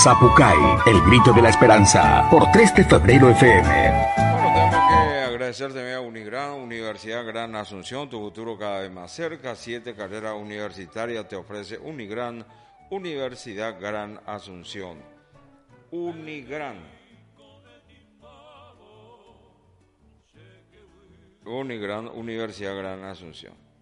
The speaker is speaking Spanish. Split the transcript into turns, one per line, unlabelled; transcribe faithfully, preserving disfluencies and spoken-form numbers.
Zapucay, el grito de la esperanza, por tres de febrero F M.
Bueno, tenemos que agradecer también a Unigran, Universidad Gran Asunción, tu futuro cada vez más cerca. Siete carreras universitarias te ofrece Unigran, Universidad Gran Asunción. Unigran. Unigran, Universidad Gran Asunción.